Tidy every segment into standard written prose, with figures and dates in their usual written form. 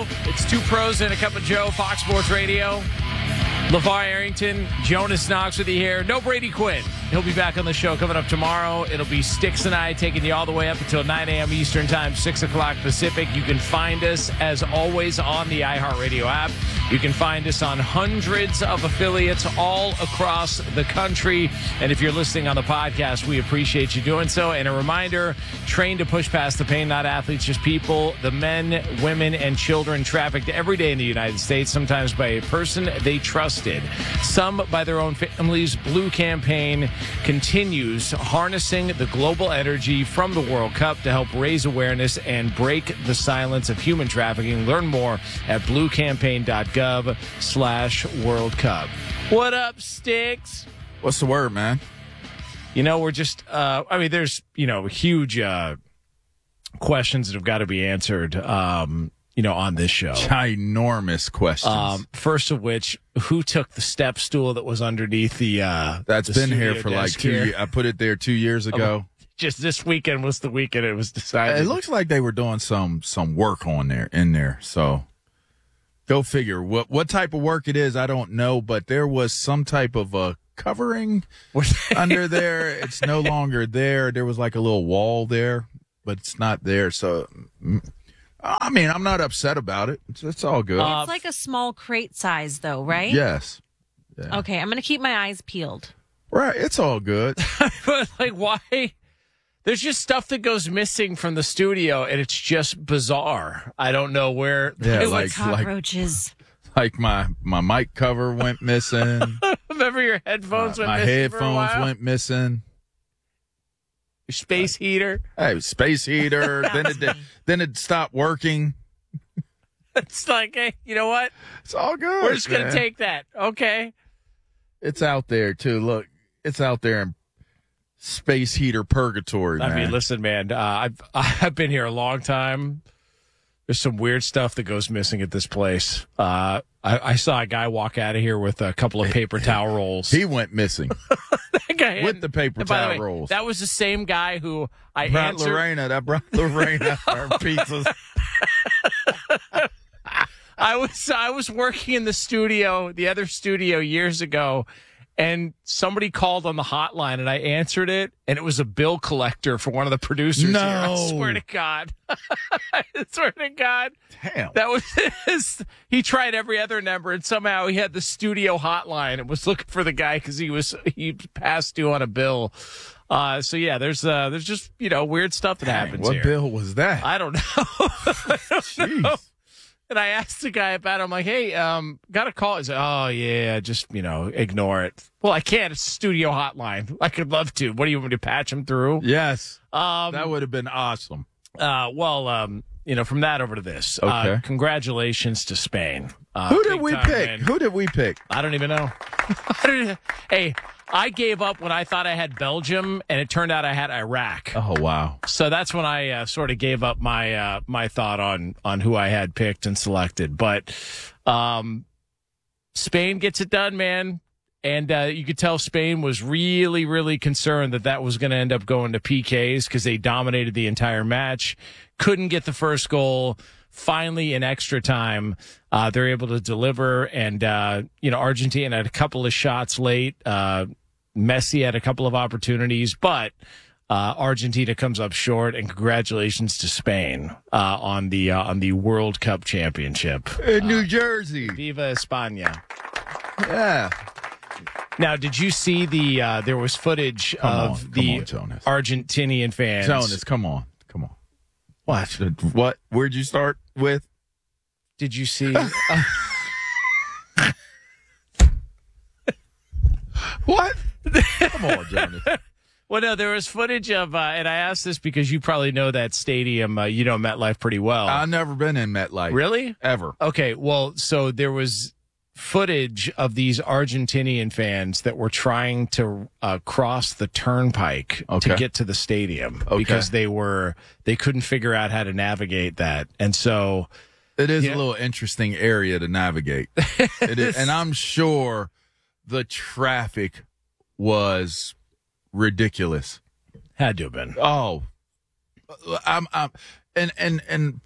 show. It's Two Pros and a Cup of Joe, Fox Sports Radio. LeVar Arrington, Jonas Knox with you here. No Brady Quinn. He'll be back on the show coming up tomorrow. It'll be Sticks and I taking you all the way up until 9 a.m. Eastern Time, 6 o'clock Pacific. You can find us, as always, on the iHeartRadio app. You can find us on hundreds of affiliates all across the country. And if you're listening on the podcast, we appreciate you doing so. And a reminder, train to push past the pain, not athletes, just people, the men, women, and children trafficked every day in the United States, sometimes by a person they trusted, some by their own families. Blue Campaign continues harnessing the global energy from the World Cup to help raise awareness and break the silence of human trafficking. Learn more at bluecampaign.gov/World Cup. What up, Sticks? What's the word, man? We're just, there's, huge questions that have got to be answered, on this show. Ginormous questions. First of which, who took the step stool that was underneath the That's the been here for like 2 years. I put it there 2 years ago. Just this weekend was the weekend it was decided. It looks like they were doing some work in there. So go figure. What type of work it is, I don't know, but there was some type of a covering under there. It's no longer there. There was like a little wall there, but it's not there. So, I mean, I'm not upset about it. It's all good. It's like a small crate size, though, right? Yes. Yeah. Okay, I'm going to keep my eyes peeled. Right. It's all good. Like, why? There's just stuff that goes missing from the studio, and it's just bizarre. I don't know where. Yeah, like cockroaches. Like my mic cover went missing. Remember your headphones went missing? My headphones went missing. Your space heater. Hey, space heater. Then it stopped working. It's like, hey, you know what? It's all good. We're just gonna take that. Okay. It's out there too. Look, it's out there in space heater purgatory. Man. I mean, listen, man. I've been here a long time. There's some weird stuff that goes missing at this place. I saw a guy walk out of here with a couple of paper towel rolls. He went missing. That guy with the paper towel rolls. That was the same guy who I brought answered. That brought Lorena our pizzas. I was working in the other studio years ago, and somebody called on the hotline, and I answered it, and it was a bill collector for one of the producers here. I swear to God. I swear to God. Damn. That was he tried every other number, and somehow he had the studio hotline and was looking for the guy because he passed due on a bill. So yeah, there's just, weird stuff that happens here. What bill was that? I don't know. Jeez. And I asked the guy about it. I'm like, hey, got a call. He said, oh, yeah, just, ignore it. Well, I can't. It's a studio hotline. I could love to. What do you want me to patch him through? Yes. That would have been awesome. From that over to this. Okay. Congratulations to Spain. Who did we pick? Man. Who did we pick? I don't even know. Hey, I gave up when I thought I had Belgium, and it turned out I had Iraq. Oh, wow. So that's when I sort of gave up my thought on who I had picked and selected. But Spain gets it done, man. And you could tell Spain was really, really concerned that was going to end up going to PKs because they dominated the entire match. Couldn't get the first goal. Finally, in extra time, they're able to deliver. And, Argentina had a couple of shots late. Messi had a couple of opportunities, but Argentina comes up short. And congratulations to Spain on the World Cup championship in New Jersey. Viva España! Yeah. Now, did you see there was footage of the Argentinian fans? Jonas, come on. What? What? Where'd you start with? Did you see? What? Come on, Jonas. Well, no, there was footage of, and I asked this because you probably know that stadium, MetLife pretty well. I've never been in MetLife. Really? Ever. Okay, well, so there was footage of these Argentinian fans that were trying to cross the turnpike to get to the stadium because they couldn't figure out how to navigate that. And so it is a little interesting area to navigate. It is, and I'm sure the traffic was ridiculous. Had to have been. Oh, and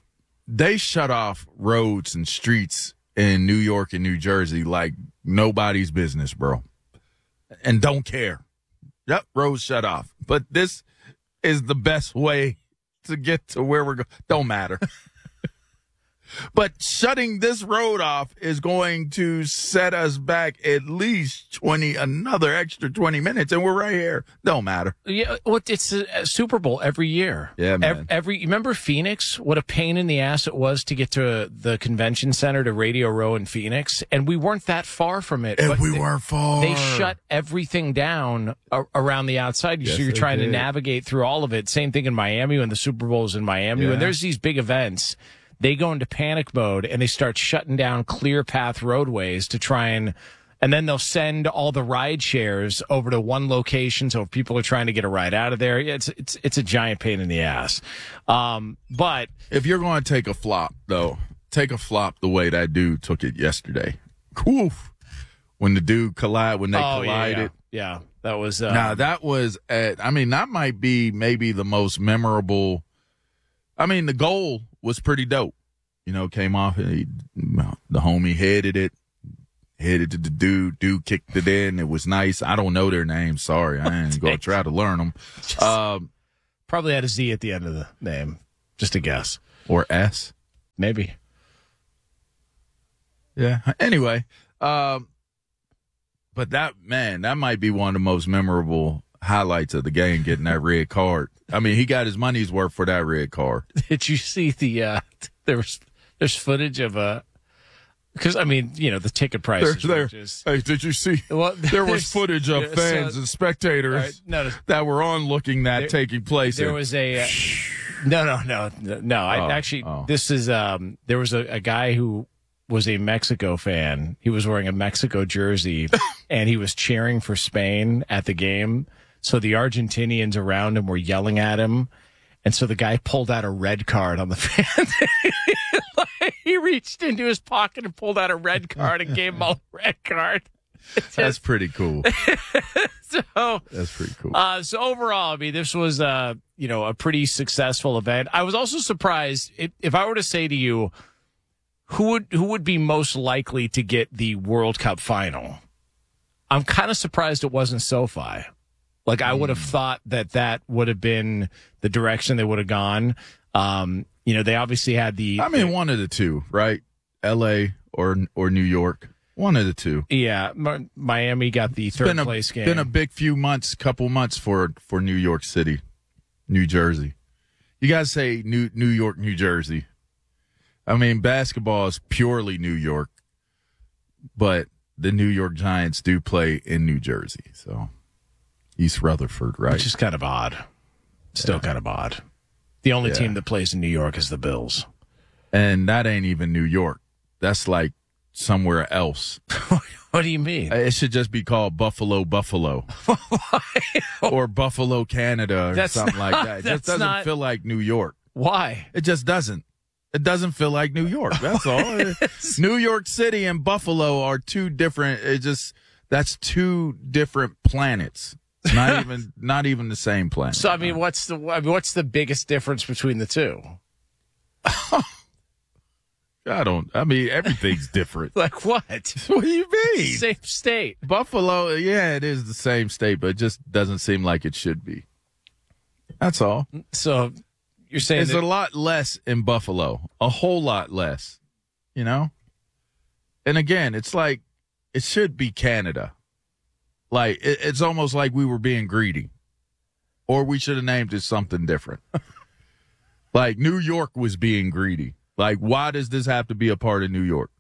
they shut off roads and streets in New York and New Jersey like nobody's business, bro. And don't care. Yep, roads shut off. But this is the best way to get to where we're going. Don't matter. But shutting this road off is going to set us back at least another extra 20 minutes, and we're right here. Don't matter. Yeah, well, it's a Super Bowl every year. Yeah, man. You remember Phoenix? What a pain in the ass it was to get to the convention center to Radio Row in Phoenix, and we weren't that far from it. And but we weren't far. They shut everything down around the outside. Yes, So you're trying to did. navigate through all of it. Same thing in Miami when the Super Bowl's in Miami. Yeah. When there's these big events, they go into panic mode and they start shutting down clear path roadways to try and then they'll send all the ride shares over to one location. So if people are trying to get a ride out of there, it's a giant pain in the ass. But if you're going to take a flop, though, take a flop the way that dude took it yesterday. Oof. When the dude collided. Yeah, that was. Now, that was that might be maybe the most memorable. I mean, the goal was pretty dope. Came off, and the homie headed to the dude kicked it in. It was nice. I don't know their names. Sorry. I ain't going to try to learn them. Probably had a Z at the end of the name. Just a guess. Or S. Maybe. Yeah. Anyway, but that might be one of the most memorable highlights of the game, getting that red card. I mean, he got his money's worth for that red card. Did you see there's footage of because the ticket prices were just. Hey, did you see? Well, there was footage of fans and spectators that were onlooking that taking place. There was a no. This is there was a guy who was a Mexico fan. He was wearing a Mexico jersey and he was cheering for Spain at the game. So the Argentinians around him were yelling at him. And so the guy pulled out a red card on the fans. He reached into his pocket and pulled out a red card and gave him a red card. That's pretty cool. That's pretty cool. So overall, this was a pretty successful event. I was also surprised if I were to say to you, who would be most likely to get the World Cup final? I'm kind of surprised it wasn't SoFi. Like, I would have thought that would have been the direction they would have gone. They obviously had one of the two, right? L.A. or New York. One of the two. Yeah, Miami got the third place game. It's been a big couple months for New York City, New Jersey. You guys say New York, New Jersey. Basketball is purely New York, but the New York Giants do play in New Jersey, so East Rutherford, right? Which is kind of odd. Still kind of odd. The only team that plays in New York is the Bills. And that ain't even New York. That's like somewhere else. What do you mean? It should just be called Buffalo. Or Buffalo, Canada, or something like that. It just doesn't feel like New York. Why? It just doesn't. It doesn't feel like New York. That's all. New York City and Buffalo are two different. That's two different planets. Not even the same planet. So what's the biggest difference between the two? Everything's different. Like what? What do you mean? Same state. Buffalo, yeah, it is the same state, but it just doesn't seem like it should be. That's all. So you're saying there's a lot less in Buffalo, a whole lot less, And again, it's like it should be Canada. Like, it's almost like we were being greedy. Or we should have named it something different. Like, New York was being greedy. Like, why does this have to be a part of New York?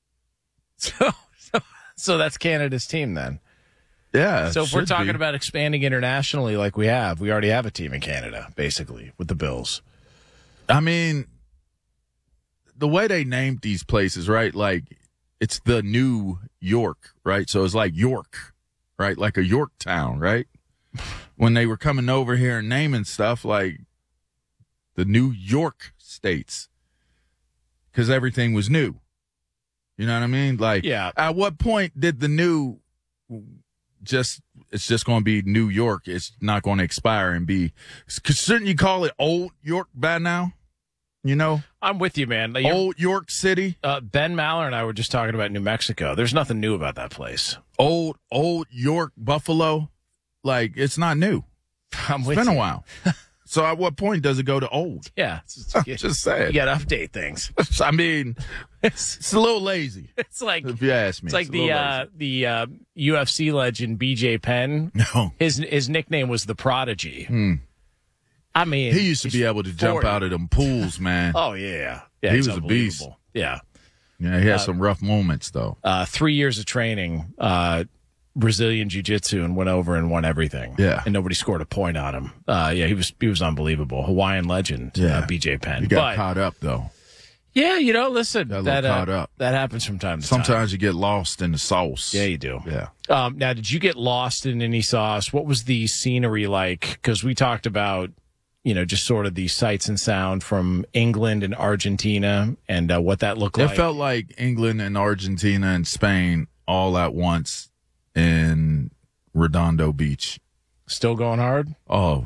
So that's Canada's team then? Yeah. So if we're talking about expanding internationally like we already have a team in Canada, basically, with the Bills. The way they named these places, right? Like, it's the New York, right? So it's like York. Right, like a Yorktown, right? When they were coming over here and naming stuff like the New York states, because everything was new. You know what I mean? Like, At what point did the new it's just going to be New York? It's not going to expire and be. Shouldn't you call it Old York by now? You know, I'm with you, man. old York City, Ben Maller and I were just talking about New Mexico. There's nothing new about that place. old York Buffalo. Like, it's not new. I'm It's with been you. a while. So at what point does it go to old? Yeah. Just saying. You got to update things. I mean, it's a little lazy, It's like if you ask me. it's like a little the UFC legend BJ Penn. lazy. No. His nickname was the Prodigy. I mean, He used to be able to jump 40. out of them pools, man. Oh yeah, yeah. He he's was a beast. unbelievable. Yeah. Yeah, he had some rough moments, though. 3 years of training, Brazilian jiu-jitsu, and went over and won everything. Yeah. And nobody scored a point on him. Yeah, he was unbelievable. Hawaiian legend, Yeah. BJ Penn. He got But, caught up, though. yeah, listen, Got a that little caught up. that happens from time to time. Sometimes you get lost in the sauce. Yeah, you do. Yeah. Now, did you get lost in any sauce? What was the scenery like? Because we talked about, just sort of the sights and sound from England and Argentina and what that looked like. It felt like England and Argentina and Spain all at once in Redondo Beach. Still going hard? Oh,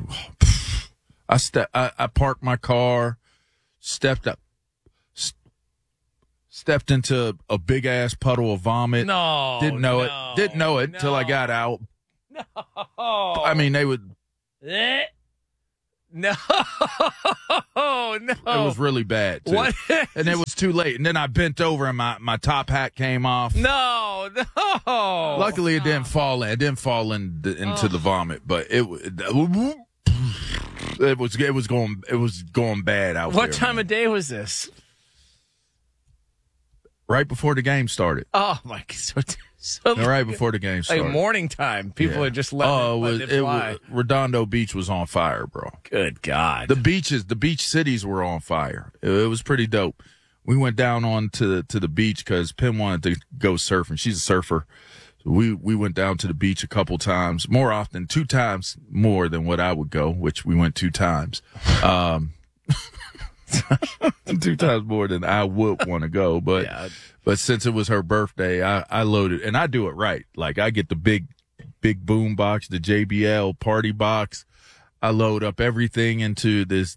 I parked my car, stepped into a big ass puddle of vomit. No. Didn't know it till I got out. Oh. I mean, they would. No. No. It was really bad, too. What? And it was too late. And then I bent over and my top hat came off. No. Luckily, it didn't fall in. It didn't fall into the vomit, but it was going bad out there. What time of day was this? Right before the game started. Oh, my God. So Right before the game started. like morning time. People Yeah. are just letting it fly. Redondo Beach was on fire, bro. Good God. The beach cities were on fire. It was pretty dope. We went down on to the beach because Pim wanted to go surfing. She's a surfer. So we went down to the beach a couple times, more often, 2 times more than what I would go, which we went 2 times. 2 times more than I would want to go, but Yeah. but since it was her birthday, I loaded, and I do it right. Like, I get the big boom box, the JBL party box. I load up everything into this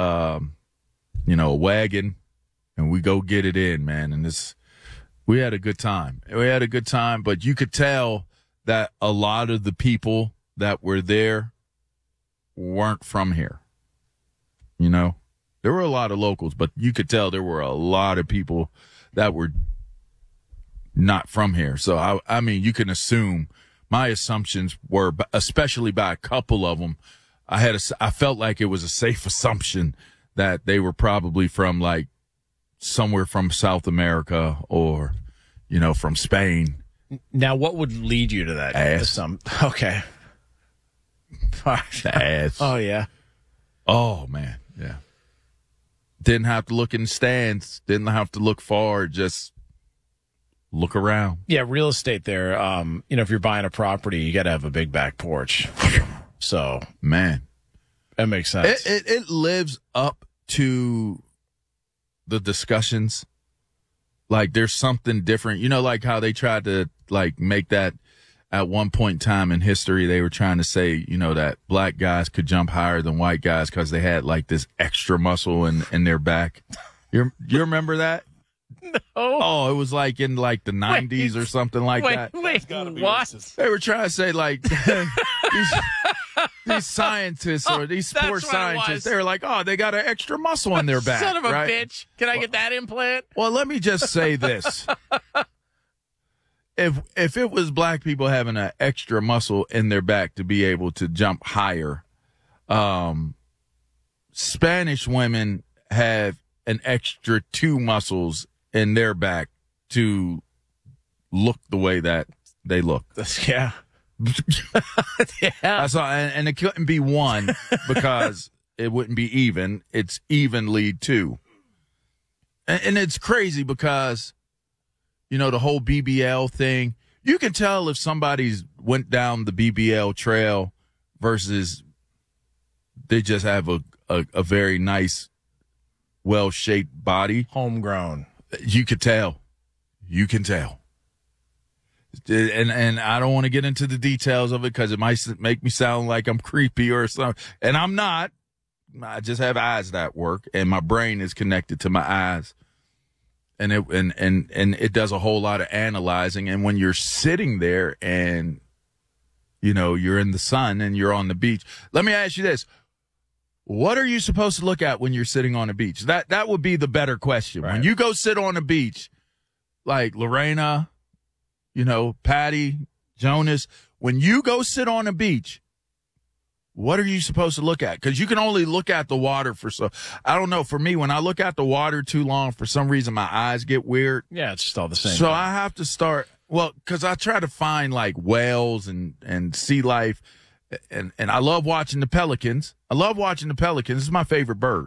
wagon, and we go get it in, man. And we had a good time. But you could tell that a lot of the people that were there weren't from here. There were a lot of locals, but you could tell there were a lot of people that were not from here. So, I mean, you can assume my assumptions were, especially by a couple of them, I felt like it was a safe assumption that they were probably from like somewhere from South America or, from Spain. Now, what would lead you to that? Ass. Okay. Ass. Oh, yeah. Oh, man. Yeah. Didn't have to look in the stands. Didn't have to look far. Just look around. Yeah, real estate there. If you're buying a property, you got to have a big back porch. So Man. that makes sense. It lives up to the discussions. Like, there's something different. Like how they tried to make that at one point in time in history, they were trying to say, that black guys could jump higher than white guys because they had like this extra muscle in their back. You remember that? No. Oh, it was like in like the 90s or something like that. Wait, what? They were trying to say like these scientists or these that's sports what it was. scientists, they were like, oh, they got an extra muscle in their back. Son of a right? bitch. Can I get that implant? Well, let me just say this. If it was black people having an extra muscle in their back to be able to jump higher, Spanish women have an extra 2 muscles in their back to look the way that they look. Yeah. Yeah. That's all, and it couldn't be 1 because it wouldn't be even. It's evenly 2. And it's crazy because, the whole BBL thing, you can tell if somebody's went down the BBL trail versus they just have a very nice, well-shaped body. Homegrown. You could tell. You can tell. And I don't want to get into the details of it because it might make me sound like I'm creepy or something. And I'm not. I just have eyes that work, and my brain is connected to my eyes. And it does a whole lot of analyzing. And when you're sitting there and, you're in the sun and you're on the beach, let me ask you this. What are you supposed to look at when you're sitting on a beach? That would be the better question. Right. When you go sit on a beach, like Lorena, Patty, Jonas, when you go sit on a beach, what are you supposed to look at? Because you can only look at the water I don't know. For me, when I look at the water too long, for some reason, my eyes get weird. Yeah, it's just all the same. So I have to start, because I try to find like whales and sea life. And I love watching the pelicans. This is my favorite bird.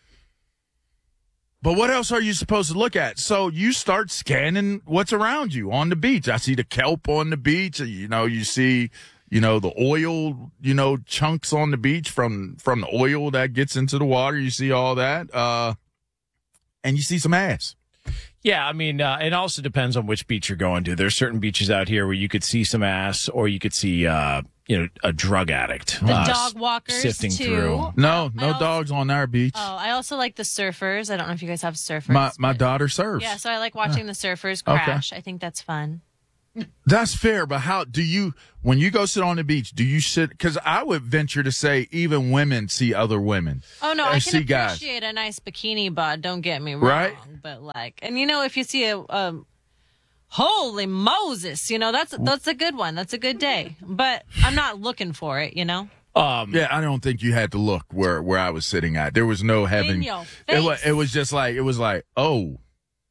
But what else are you supposed to look at? So you start scanning what's around you on the beach. I see the kelp on the beach. You see, the oil, chunks on the beach from the oil that gets into the water. You see all that. And you see some ass. Yeah, I mean, it also depends on which beach you're going to. There's certain beaches out here where you could see some ass, or you could see, a drug addict. The dog walkers, sifting too. through. No dogs on our beach. Oh, I also like the surfers. I don't know if you guys have surfers. My daughter surfs. Yeah, so I like watching the surfers crash. Okay. I think that's fun. That's fair, but how do you, when you go sit on the beach, do you sit, because I would venture to say even women see other women. Oh, no, I can guys. appreciate a nice bikini bod, don't get me wrong. Right? But if you see a holy Moses, that's a good one. That's a good day. But I'm not looking for it, Yeah, I don't think you had to look where I was sitting at. There was no heaven. In your face. It was just like, oh.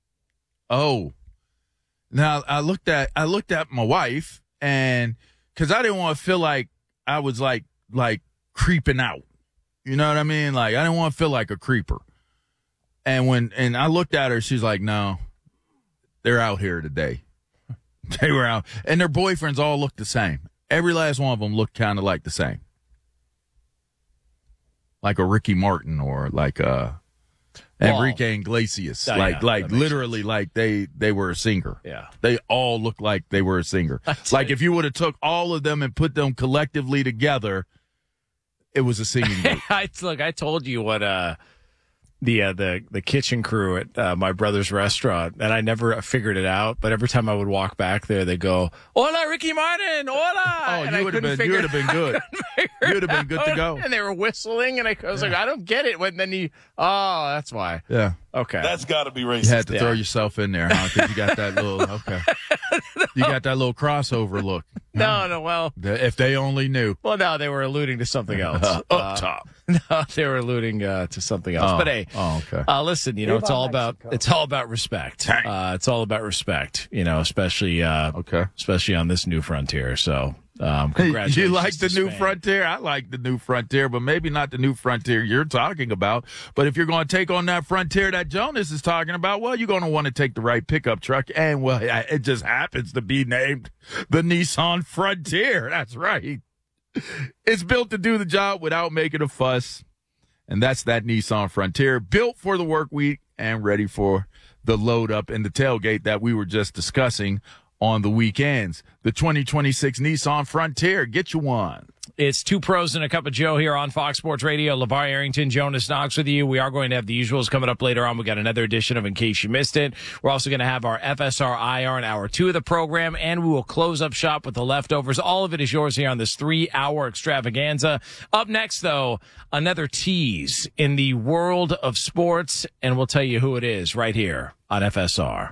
Now I looked at my wife, and because I didn't want to feel like I was like creeping out. You know what I mean? Like I didn't want to feel like a creeper. And I looked at her, she's like, no, they're out here today. They were out, and their boyfriends all looked the same. Every last one of them looked kind of like the same, like a Ricky Martin or like a Enrique Iglesias, literally, like they were a singer. Yeah, they all looked like they were a singer. Like if you would have took all of them and put them collectively together, it was a singing group. Look, I told you what the kitchen crew at my brother's restaurant, and I never figured it out. But every time I would walk back there, they go, "Hola, Ricky Martin, hola!" Oh, you would have been good. You would have been good to go. And they were whistling, and I was like, "I don't get it." When then that's why. Yeah. Okay. That's got to be racist. You had to throw yourself in there, huh? Because you got that little you got that little crossover look. No. Well, if they only knew. Well, no, they were alluding to something else. Up top. No, they were alluding to something else. But hey, okay. Listen, it's all about respect. It's all about respect. Especially especially on this new frontier. So. Congratulations. You like the new frontier? I like the new frontier, but maybe not the new frontier you're talking about. But if you're going to take on that frontier that Jonas is talking about, well, you're going to want to take the right pickup truck. And, well, it just happens to be named the Nissan Frontier. That's right. It's built to do the job without making a fuss. And that's that Nissan Frontier, built for the work week and ready for the load up and the tailgate that we were just discussing on the weekends. The 2026 Nissan Frontier. Get you one. It's Two Pros and a Cup of Joe here on Fox Sports Radio. LeVar Arrington, Jonas Knox with you. We are going to have the usuals coming up later on. We got another edition of In Case You Missed It. We're also going to have our FSR IR in hour 2 of the program, and we will close up shop with the leftovers. All of it is yours here on this 3-hour extravaganza. Up next, though, another tease in the world of sports, and we'll tell you who it is right here on FSR.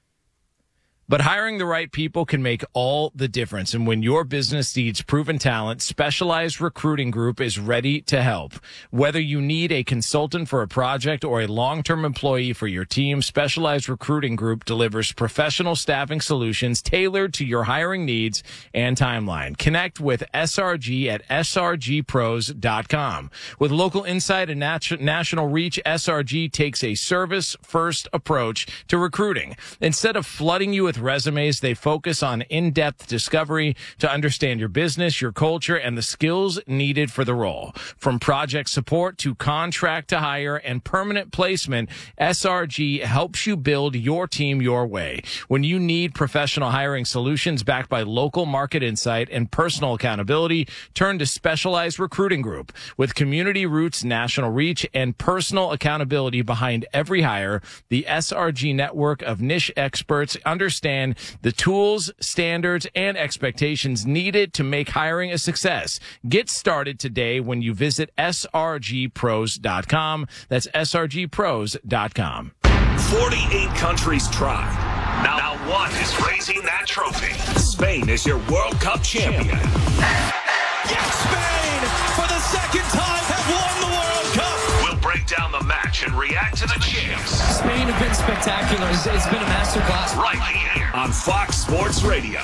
But hiring the right people can make all the difference. And when your business needs proven talent, Specialized Recruiting Group is ready to help. Whether you need a consultant for a project or a long-term employee for your team, Specialized Recruiting Group delivers professional staffing solutions tailored to your hiring needs and timeline. Connect with SRG at srgpros.com. With local insight and national reach, SRG takes a service-first approach to recruiting. Instead of flooding you with resumes. They focus on in-depth discovery to understand your business, your culture, and the skills needed for the role. From project support to contract to hire and permanent placement, SRG helps you build your team your way. When you need professional hiring solutions backed by local market insight and personal accountability, turn to Specialized Recruiting Group. With community roots, national reach, and personal accountability behind every hire, the SRG network of niche experts understand the tools, standards, and expectations needed to make hiring a success. Get started today when you visit srgpros.com. That's srgpros.com. 48 countries tried. Now one is raising that trophy. Spain is your World Cup champion. Yes, Spain, for the second time, have won the World Cup. We'll break down the match and react to the champs. Spain have been spectacular. It's been a masterclass. Right here on Fox Sports Radio.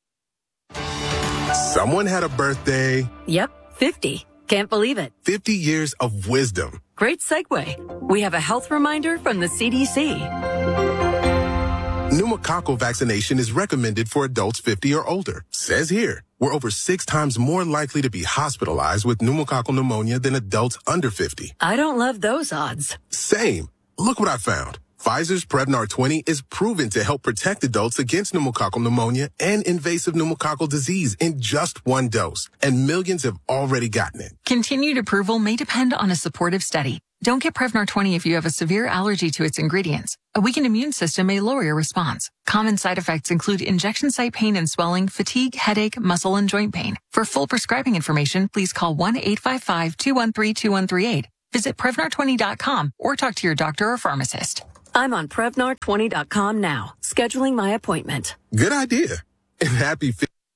Someone had a birthday. Yep, 50. Can't believe it. 50 years of wisdom. Great segue. We have a health reminder from the CDC. Pneumococcal vaccination is recommended for adults 50 or older. Says here, we're over 6 times more likely to be hospitalized with pneumococcal pneumonia than adults under 50. I don't love those odds. Same. Look what I found. Pfizer's Prevnar 20 is proven to help protect adults against pneumococcal pneumonia and invasive pneumococcal disease in just 1 dose. And millions have already gotten it. Continued approval may depend on a supportive study. Don't get Prevnar 20 if you have a severe allergy to its ingredients. A weakened immune system may lower your response. Common side effects include injection site pain and swelling, fatigue, headache, muscle, and joint pain. For full prescribing information, please call 1-855-213-2138. Visit Prevnar20.com or talk to your doctor or pharmacist. I'm on Prevnar20.com now, scheduling my appointment. Good idea. And happy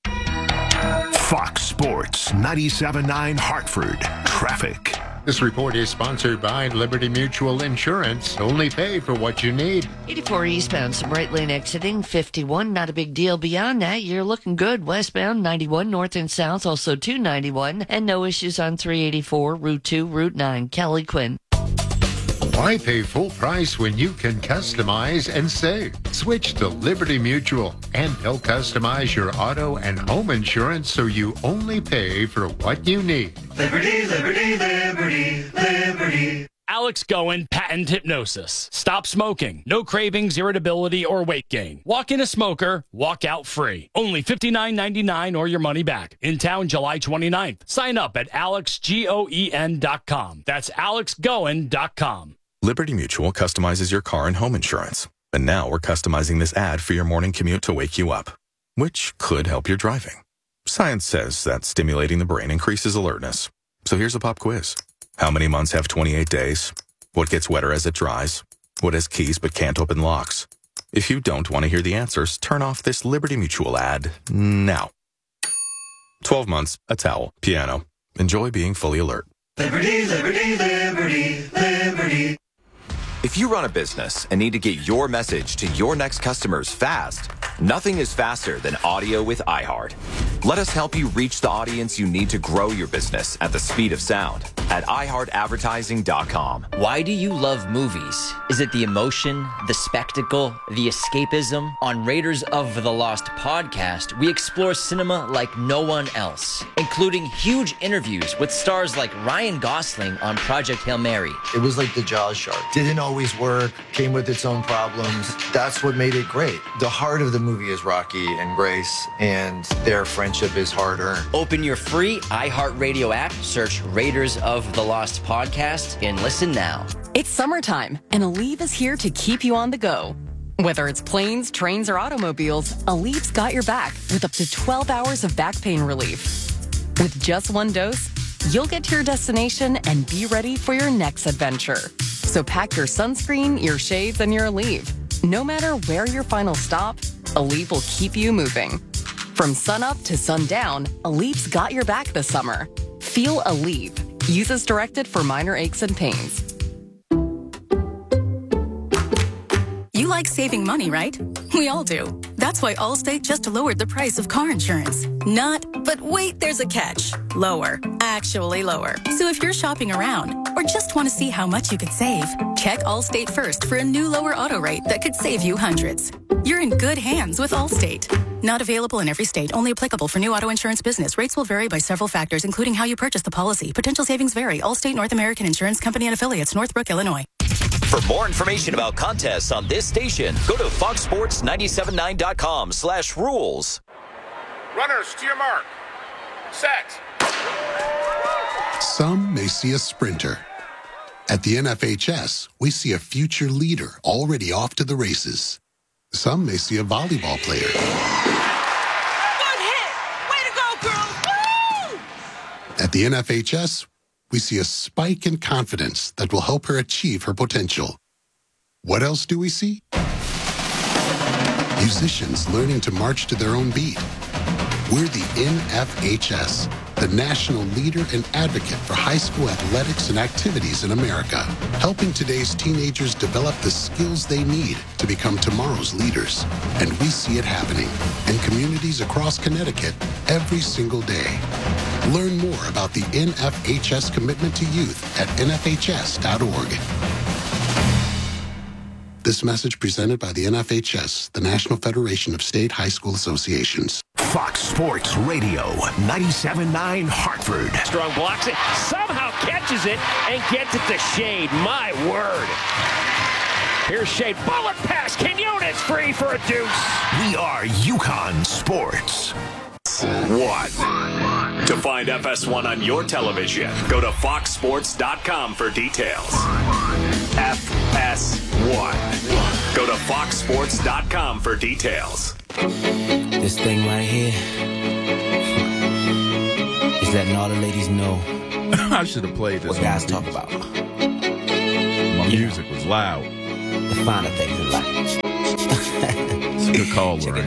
Fox Sports 97.9 Hartford Traffic. This report is sponsored by Liberty Mutual Insurance. Only pay for what you need. 84 eastbound, some right lane exiting. 51, not a big deal. Beyond that, you're looking good. Westbound, 91, north and south, also 291. And no issues on 384, Route 2, Route 9. Kelly Quinn. Why pay full price when you can customize and save? Switch to Liberty Mutual, and they'll customize your auto and home insurance so you only pay for what you need. Liberty, liberty, liberty, liberty. Alex Goen Patent Hypnosis. Stop smoking. No cravings, irritability, or weight gain. Walk in a smoker, walk out free. Only $59.99 or your money back. In town July 29th. Sign up at alexgoen.com. That's alexgoen.com. Liberty Mutual customizes your car and home insurance. And now we're customizing this ad for your morning commute to wake you up, which could help your driving. Science says that stimulating the brain increases alertness. So here's a pop quiz. How many months have 28 days? What gets wetter as it dries? What has keys but can't open locks? If you don't want to hear the answers, turn off this Liberty Mutual ad now. 12 months, a towel, piano. Enjoy being fully alert. Liberty, liberty, liberty, liberty. If you run a business and need to get your message to your next customers fast, nothing is faster than audio with iHeart. Let us help you reach the audience you need to grow your business at the speed of sound at iHeartAdvertising.com. Why do you love movies? Is it the emotion, the spectacle, the escapism? On Raiders of the Lost podcast, we explore cinema like no one else, including huge interviews with stars like Ryan Gosling on Project Hail Mary. It was like the Jaws shark. Didn't always work, came with its own problems. That's what made it great. The heart of the movie is Rocky and Grace, and their friendship is hard-earned. Open your free iHeartRadio app, search Raiders of the Lost podcast, and listen now. It's summertime, and Aleve is here to keep you on the go. Whether it's planes, trains, or automobiles, Aleve's got your back with up to 12 hours of back pain relief. With just 1 dose, you'll get to your destination and be ready for your next adventure. So pack your sunscreen, your shades, and your Aleve. No matter where your final stop, Aleve will keep you moving. From sunup to sundown, Aleve's got your back this summer. Feel Aleve. Use as directed for minor aches and pains. You like saving money, right? We all do. That's why Allstate just lowered the price of car insurance. But wait, there's a catch. Lower. Actually lower. So if you're shopping around or just want to see how much you could save, check Allstate first for a new lower auto rate that could save you hundreds. You're in good hands with Allstate. Not available in every state. Only applicable for new auto insurance business. Rates will vary by several factors, including how you purchase the policy. Potential savings vary. Allstate North American Insurance Company and Affiliates, Northbrook, Illinois. For more information about contests on this station, go to foxsports979.com/rules. Runners to your mark. Set. Some may see a sprinter. At the NFHS, we see a future leader already off to the races. Some may see a volleyball player. Good hit! Way to go, girls! Woo! At the NFHS, we see a spike in confidence that will help her achieve her potential. What else do we see? Musicians learning to march to their own beat. We're the NFHS, the national leader and advocate for high school athletics and activities in America, helping today's teenagers develop the skills they need to become tomorrow's leaders. And we see it happening in communities across Connecticut every single day. Learn more about the NFHS commitment to youth at nfhs.org. This message presented by the NFHS, the National Federation of State High School Associations. Fox Sports Radio, 97.9 Hartford. Strong blocks it, somehow catches it, and gets it to Shade. My word. Here's Shade. Bullet pass. Quinones free for a deuce. We are UConn Sports. One. To find FS1 on your television, go to foxsports.com for details. FS1. Go to foxsports.com for details. This thing right here is letting all the ladies know I should have played this. What guys talk about. My music was loud. The finer things in life. It's a good call, Lorraine.